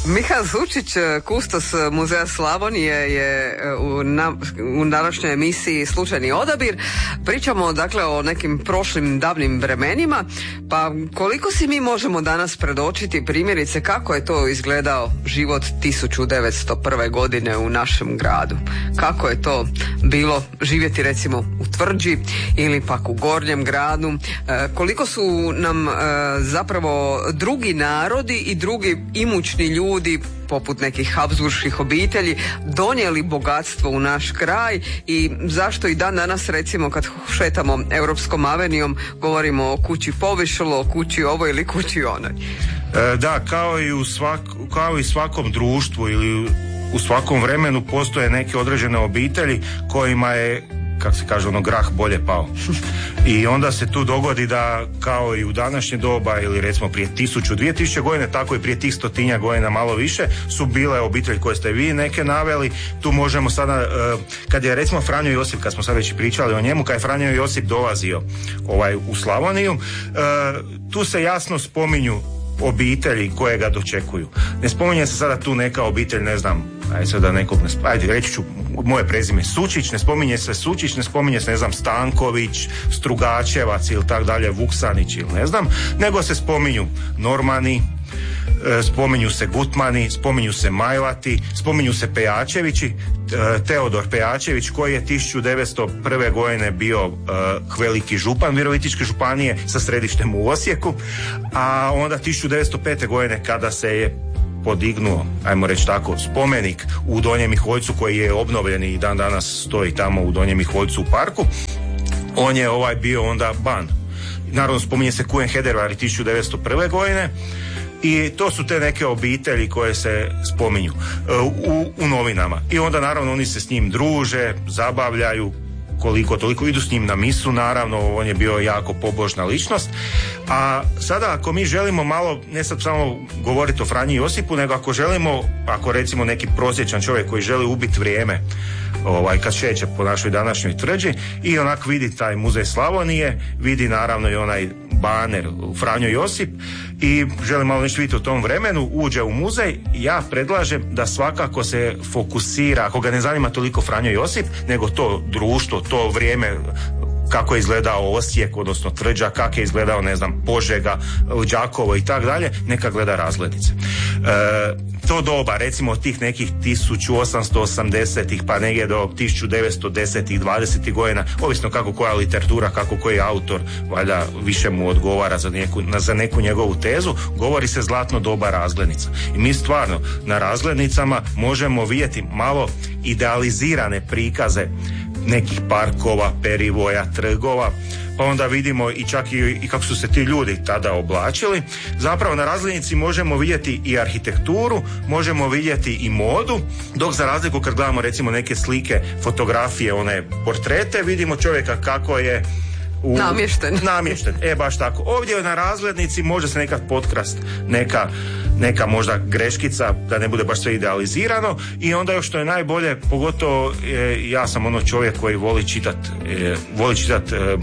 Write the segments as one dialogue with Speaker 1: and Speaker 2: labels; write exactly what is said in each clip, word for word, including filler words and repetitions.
Speaker 1: Miha Zučić, kustos Muzeja Slavonije, je u, na, u današnjoj emisiji Slučajni odabir. Pričamo dakle o nekim prošlim davnim vremenima, pa koliko si mi možemo danas predočiti primjerice kako je to izgledao život tisuću devetsto prve godine u našem gradu. Kako je to bilo živjeti recimo u Tvrđi ili pak u Gornjem gradu. E, koliko su nam e, zapravo drugi narodi i drugi imućni ljudi poput nekih habsburških obitelji donijeli bogatstvo u naš kraj i zašto i dan danas recimo kad šetamo Europskom avenijom govorimo o kući Povišlo, o kući ovoj ili kući onoj.
Speaker 2: E, da, kao i u svak, kao i svakom društvu ili u svakom vremenu postoje neke određene obitelji kojima je, kako se kaže, ono, grah bolje pao. I onda se tu dogodi da kao i u današnje doba ili recimo prije tisuću, dvije tisuće godine, tako i prije tih stotinja godina malo više su bile obitelji koje ste vi neke naveli. Tu možemo sada, kad je recimo Franjo Josip, kad smo sad već pričali o njemu, kad je Franjo Josip dolazio ovaj, u Slavoniju, tu se jasno spominju obitelji koje ga dočekuju. Ne spominje se sada tu neka obitelj, ne znam, ajde sada nekog ne spominje, ajde reći ću moje prezime Sučić, ne spominje se Sučić, ne spominje se, ne znam, Stanković, Strugačevac ili tak dalje, Vuksanić ili ne znam, nego se spominju Normani, spominju se Gutmani, spominju se Majlati, spominju se Pejačevići, Teodor Pejačević koji je tisuću devetsto prve godine bio uh, veliki župan Virovitičke županije sa središtem u Osijeku, a onda tisuću devetsto pete godine kada se je podignuo, ajmo reći tako, spomenik u Donjem Miholjcu koji je obnovljen i dan danas stoji tamo u Donjem Miholjcu u parku, on je ovaj bio onda ban. Naravno spominje se Kujen Hedervar tisuću devetsto prve godine. I to su te neke obitelji koje se spominju u, u novinama. I onda naravno oni se s njim druže, zabavljaju, koliko toliko, idu s njim na misu, naravno, on je bio jako pobožna ličnost. A sada ako mi želimo malo, ne sad samo govoriti o Franji Josipu, nego ako želimo, ako recimo neki prosječan čovjek koji želi ubiti vrijeme, ovaj, kad šeće po našoj današnjoj Tvrđi i onak vidi taj Muzej Slavonije, vidi naravno i onaj baner Franjo Josip i želi malo nešto vidjeti o tom vremenu, uđe u muzej, ja predlažem da svakako se fokusira, ako ga ne zanima toliko Franjo Josip, nego to društvo, to vrijeme, kako je izgledao Osijek, odnosno Tvrđa, kako je izgledao, ne znam, Požega, Đakovo i tako dalje, neka gleda razglednice. E, to doba, recimo od tih nekih tisuću osamsto osamdesetih pa negdje do tisuću devetsto desetih, dvadesetih godina, ovisno kako koja literatura, kako koji autor, valjda više mu odgovara za neku, za neku njegovu tezu, govori se zlatno doba razglednica. I mi stvarno na razglednicama možemo vidjeti malo idealizirane prikaze nekih parkova, perivoja, trgova, pa onda vidimo i čak i, i kako su se ti ljudi tada oblačili. Zapravo na razglednici možemo vidjeti i arhitekturu, možemo vidjeti i modu, dok za razliku kad gledamo recimo neke slike, fotografije, one portrete, vidimo čovjeka kako je u,
Speaker 1: namješten.
Speaker 2: namješten. E, baš tako. Ovdje na razglednici može se nekad potkrast neka, neka možda greškica, da ne bude baš sve idealizirano, i onda još što je najbolje, pogotovo e, ja sam ono čovjek koji voli čitat, e, voli čitat e,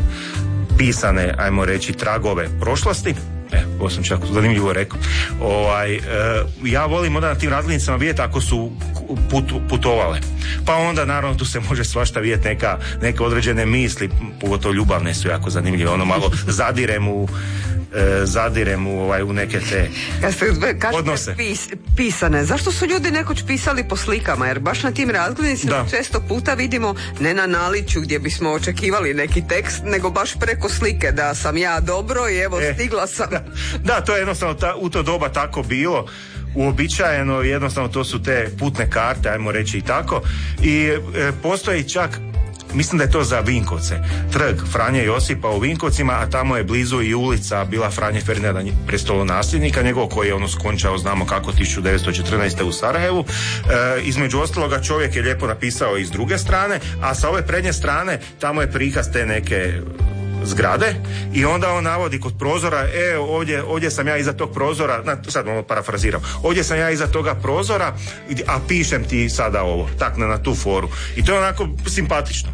Speaker 2: pisane, ajmo reći, tragove prošlosti. E, ovo sam čak zanimljivo rekao. Ovaj, e, ja volim onda na tim razglednicama vidjeti ako su put, putovale. Pa onda naravno tu se može svašta vidjeti neka, neke određene misli, pogotovo ljubavne su jako zanimljive. Ono malo zadirem u e, zadirem u, ovaj, u neke te odnose.
Speaker 1: Pis, pisane. Zašto su ljudi nekoć pisali po slikama? Jer baš na tim razglednicama često puta vidimo ne na naličju gdje bismo očekivali neki tekst, nego baš preko slike da sam ja dobro i evo e, stigla sam.
Speaker 2: Da, da, to je jednostavno ta, u to doba tako bilo. Uobičajeno, jednostavno to su te putne karte, ajmo reći i tako. I e, postoji čak, mislim da je to za Vinkovce, trg Franje Josipa u Vinkovcima, a tamo je blizu i ulica bila Franje Ferdinanda, prestolonasljednika njegov, koji je ono skončao, znamo kako, tisuću devetsto četrnaeste u Sarajevu. E, između ostaloga čovjek je lijepo napisao i s druge strane, a sa ove prednje strane tamo je prikaz te neke zgrade i onda on navodi kod prozora, e ovdje, ovdje sam ja iza tog prozora, na, sad malo parafraziram, ovdje sam ja iza toga prozora, a pišem ti sada ovo, tak na, na tu foru. I to je onako simpatično.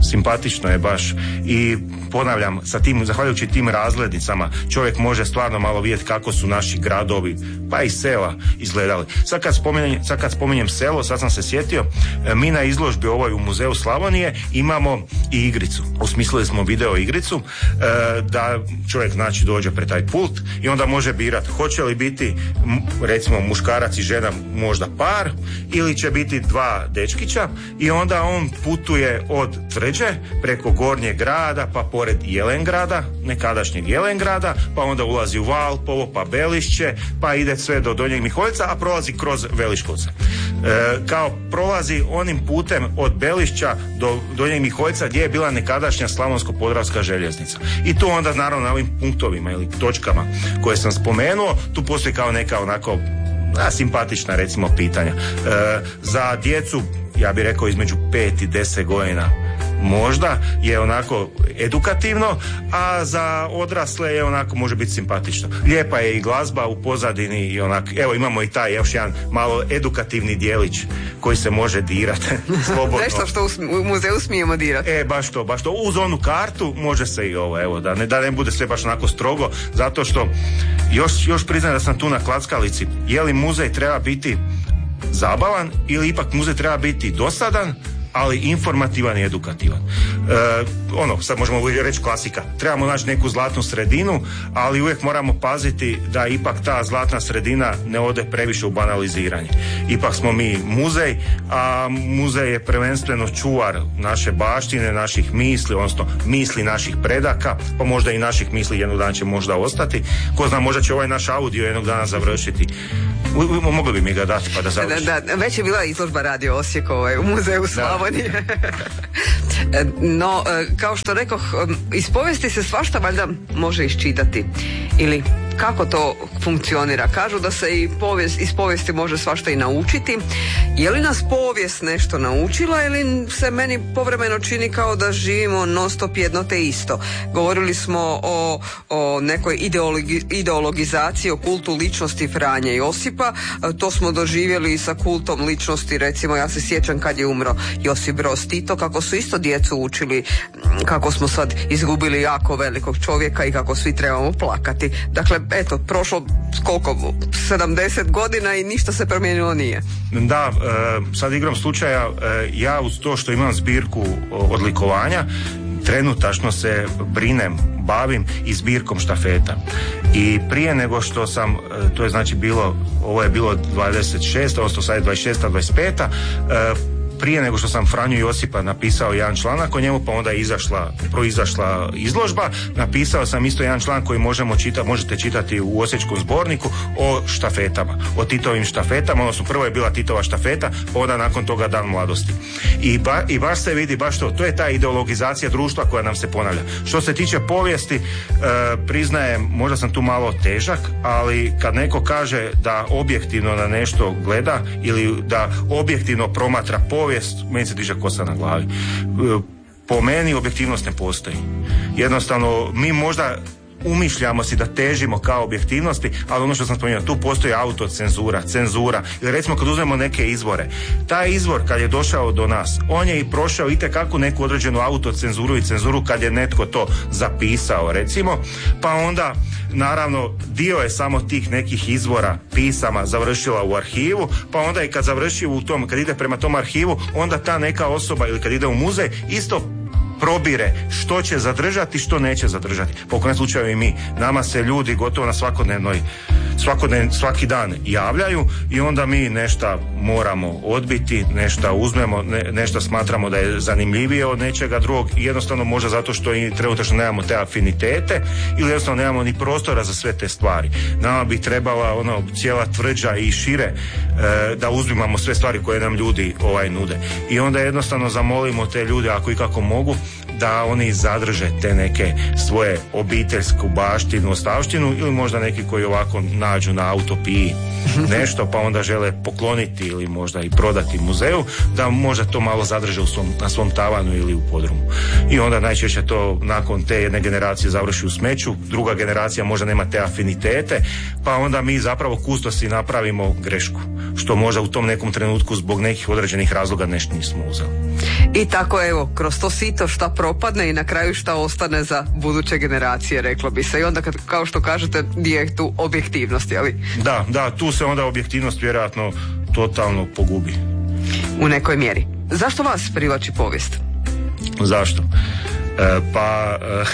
Speaker 2: simpatično je baš. I ponavljam, sa tim, zahvaljujući tim razglednicama čovjek može stvarno malo vidjeti kako su naši gradovi, pa i sela izgledali. Sad kad spominjem, sad kad spominjem selo, sad sam se sjetio, mi na izložbi ovoj u Muzeju Slavonije imamo i igricu. Osmislili smo video igricu da čovjek znači dođe pred taj pult i onda može birati hoće li biti recimo muškarac i žena možda par ili će biti dva dečkića i onda on putuje od Tvrđe preko Gornjeg grada pa pored Jelengrada, nekadašnjeg Jelengrada, pa onda ulazi u Valpovo, pa Belišće, pa ide sve do Donjeg Miholjca, a prolazi kroz Veliškovce. E, kao prolazi onim putem od Belišća do Donjeg Miholjca gdje je bila nekadašnja Slavonsko-podravska željeznica. I tu onda naravno na ovim punktovima ili točkama koje sam spomenuo, tu postoji kao neka onako a, simpatična recimo pitanja. E, za djecu, ja bih rekao između pet i deset godina možda je onako edukativno, a za odrasle je onako može biti simpatično. Lijepa je i glazba u pozadini i onako, evo imamo i taj još jedan malo edukativni dijelić koji se može dirati slobodno.
Speaker 1: Nešto što u muzeju smijemo dirati.
Speaker 2: E, baš to, baš to. Uz onu kartu može se i ovo, evo, da ne, da ne bude sve baš onako strogo, zato što još, još priznajem da sam tu na klackalici. Je li muzej treba biti zabavan ili ipak muzej treba biti dosadan, ali informativan i edukativan. E, ono, sad možemo reći klasika. Trebamo naći neku zlatnu sredinu, ali uvijek moramo paziti da ipak ta zlatna sredina ne ode previše u banaliziranje. Ipak smo mi muzej, a muzej je prvenstveno čuvar naše baštine, naših misli, odnosno misli naših predaka, pa možda i naših misli jednog dana će možda ostati. Ko zna, možda će ovaj naš audio jednog dana završiti. Mogli bi mi ga dati pa da završi.
Speaker 1: Da, da, već je bila izložba Radio Osijek ovaj, u Muzeju Slavonije. No, kao što rekoh, iz povijesti se svašta valjda može iščitati. Ili kako to funkcionira? Kažu da se i povijest, iz povijesti može svašta i naučiti. Je li nas povijest nešto naučila ili se meni povremeno čini kao da živimo non stop jedno te isto? Govorili smo o, o nekoj ideologi, ideologizaciji, o kultu ličnosti Franje Josipa. To smo doživjeli i sa kultom ličnosti, recimo ja se sjećam kad je umro Josip Broz Tito, kako su isto djecu učili kako smo sad izgubili jako velikog čovjeka i kako svi trebamo plakati. Dakle, eto, prošlo koliko, sedamdeset godina i ništa se promijenilo nije.
Speaker 2: Da, e, sad igram slučaja, e, ja uz to što imam zbirku odlikovanja, trenutačno se brinem, bavim i zbirkom štafeta. I prije nego što sam, to je znači bilo, ovo je bilo dvadeset šest, odnosno sad je dvadeset šest, dvadeset pet, e, prije nego što sam Franju Josipa napisao jedan članak o njemu, pa onda je izašla, proizašla izložba, napisao sam isto jedan članak koji možemo čitati, možete čitati u Osječkom zborniku o štafetama, o Titovim štafetama, odnosno prvo je bila Titova štafeta, pa onda nakon toga Dan mladosti. I, ba, i baš se vidi, baš to, to je ta ideologizacija društva koja nam se ponavlja. Što se tiče povijesti, e, priznajem, možda sam tu malo težak, ali kad neko kaže da objektivno na nešto gleda ili da objektivno promatra povijest, meni se diže kosa na glavi. Po meni objektivnost ne postoji. Jednostavno, mi možda umišljamo si da težimo kao objektivnosti, ali ono što sam spomenuo, tu postoji autocenzura, cenzura, ili recimo kad uzmemo neke izvore, taj izvor kad je došao do nas, on je i prošao itekako neku određenu autocenzuru i cenzuru kad je netko to zapisao, recimo, pa onda naravno dio je samo tih nekih izvora pisama završila u arhivu, pa onda i kad završi u tom, kad ide prema tom arhivu, onda ta neka osoba ili kad ide u muzej, isto probire što će zadržati, što neće zadržati. Po kojem slučaju i mi. Nama se ljudi gotovo na svakodnevnoj, svakodnev, svaki dan javljaju i onda mi nešto moramo odbiti, nešto uzmemo, ne, nešto smatramo da je zanimljivije od nečega drugog i jednostavno možda zato što i trenutačno nemamo te afinitete ili jednostavno nemamo ni prostora za sve te stvari. Nama bi trebala ono cijela Tvrđa i šire e, da uzimamo sve stvari koje nam ljudi ovaj nude. I onda jednostavno zamolimo te ljude ako i kako mogu da oni zadrže te neke svoje obiteljsku baštinu, ostavštinu, ili možda neki koji ovako nađu na autopiji nešto pa onda žele pokloniti ili možda i prodati muzeju, da možda to malo zadrže u svom, na svom tavanu ili u podrumu. I onda najčešće to nakon te jedne generacije završi u smeću, druga generacija možda nema te afinitete, pa onda mi zapravo kustosi napravimo grešku, što možda u tom nekom trenutku zbog nekih određenih razloga nešto nismo uzeli.
Speaker 1: I tako evo, kroz to sito šta propadne i na kraju šta ostane za buduće generacije, reklo bi se. I onda kad, kao što kažete, gdje je tu objektivnost, jeli?
Speaker 2: Da, da, tu se onda objektivnost vjerojatno totalno pogubi.
Speaker 1: U nekoj mjeri. Zašto vas privlači povijest?
Speaker 2: Zašto? E, pa... E,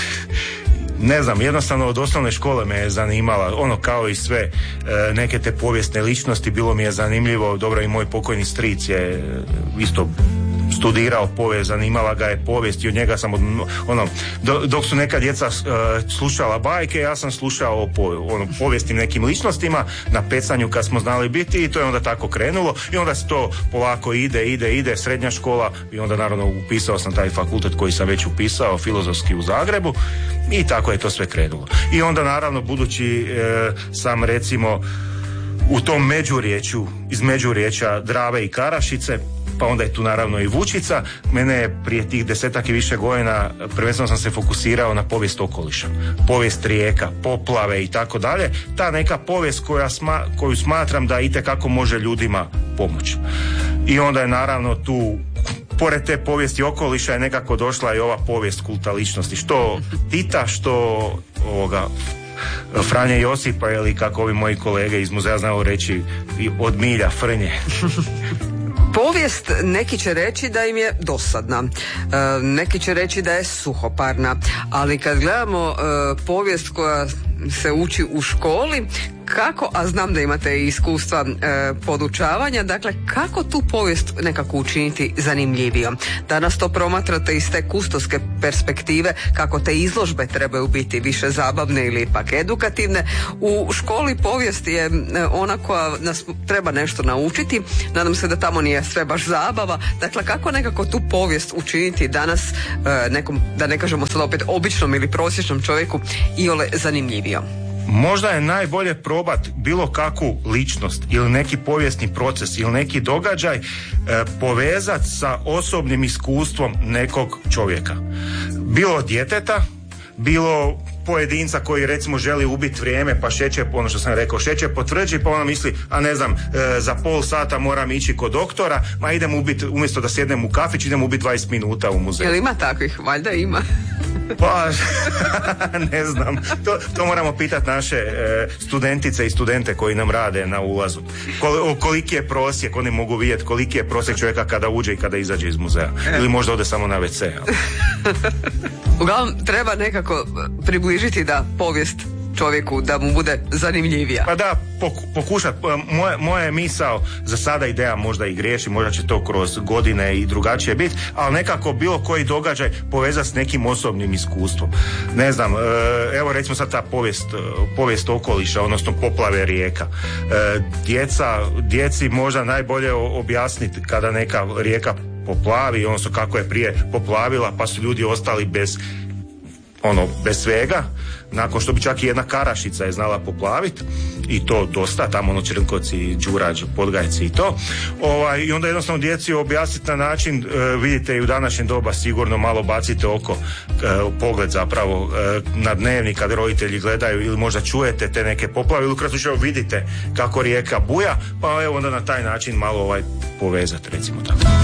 Speaker 2: ne znam, jednostavno od osnovne škole me je zanimala, ono kao i sve e, neke te povijesne ličnosti, bilo mi je zanimljivo, dobro i moj pokojni stric je isto studirao povijest, zanimala ga je povijest i od njega sam od, ono, do, dok su neka djeca uh, slušala bajke, ja sam slušao o po, ono, povijestim nekim ličnostima na pecanju kad smo znali biti, i to je onda tako krenulo i onda se to polako ide, ide, ide, srednja škola, i onda naravno upisao sam taj fakultet koji sam već upisao, filozofski u Zagrebu, i tako je to sve krenulo. I onda naravno budući e, sam recimo u tom međurječju, iz međurječja Drave i Karašice, pa onda je tu naravno i Vučica, mene je prije tih desetak i više godina prvenstveno sam se fokusirao na povijest okoliša, povijest rijeka, poplave i tako dalje, ta neka povijest koja sma, koju smatram da itekako može ljudima pomoći. I onda je naravno tu, pored te povijesti okoliša, je nekako došla i ova povijest kulta ličnosti, što Tita, što ovoga Franje Josipa, ili kako ovi moji kolege iz muzeja znaju reći, od milja Frnje.
Speaker 1: Povijest, neki će reći da im je dosadna, e, neki će reći da je suhoparna, ali kad gledamo e, povijest koja se uči u školi, kako, a znam da imate iskustva e, podučavanja, dakle kako tu povijest nekako učiniti zanimljivijom? Danas to promatrate iz te kustoske perspektive, kako te izložbe trebaju biti više zabavne ili ipak edukativne. U školi povijest je ona koja nas treba nešto naučiti, nadam se da tamo nije sve baš zabava, dakle kako nekako tu povijest učiniti danas e, nekom, da ne kažemo sad opet običnom ili prosječnom čovjeku, iole zanimljivijom?
Speaker 2: Možda je najbolje probat bilo kakvu ličnost ili neki povijesni proces ili neki događaj e, povezati sa osobnim iskustvom nekog čovjeka. Bilo djeteta, bilo pojedinca koji recimo želi ubiti vrijeme pa šeće, ono što sam rekao, šeće po tvrđi pa ona misli, a ne znam, e, za pol sata moram ići kod doktora, ma idem ubiti, umjesto da sjednem u kafić, idem ubiti dvadeset minuta u muzeju.
Speaker 1: Jel ima takvih? Valjda ima.
Speaker 2: Pa, ne znam. To, to moramo pitati naše e, studentice i studente koji nam rade na ulazu. Kol, koliki je prosjek, oni mogu vidjeti koliki je prosjek čovjeka kada uđe i kada izađe iz muzeja. Ili možda ode samo na ve ce.
Speaker 1: Uglavnom, treba nekako približiti da povijest čovjeku da mu bude zanimljivija.
Speaker 2: Pa da, pokušat. Moje, moja misao, za sada ideja možda i griješi, možda će to kroz godine i drugačije biti, ali nekako bilo koji događaj povezati s nekim osobnim iskustvom. Ne znam, evo recimo sad ta povijest, povijest okoliša, odnosno poplave rijeka. Djeca, djeci možda najbolje objasniti kada neka rijeka poplavi, odnosno kako je prije poplavila, pa su ljudi ostali bez ono, bez svega, nakon što bi čak i jedna Karašica je znala poplaviti, i to dosta, tamo ono Črnkovci, Đurađ, Podgajci i to, ovaj, i onda jednostavno djeci objasniti na način, e, vidite i u današnjem doba sigurno malo bacite oko, e, pogled zapravo e, na dnevnik kad roditelji gledaju, ili možda čujete te neke poplave, ili ukratko vidite kako rijeka buja, pa evo onda na taj način malo ovaj povezati, recimo tako.